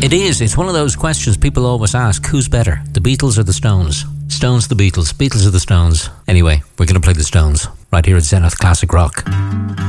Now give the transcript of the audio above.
It is. It's one of those questions people always ask. Who's better, the Beatles or the Stones? Stones, the Beatles. Beatles or the Stones? Anyway, we're going to play the Stones right here at Zenith Classic Rock.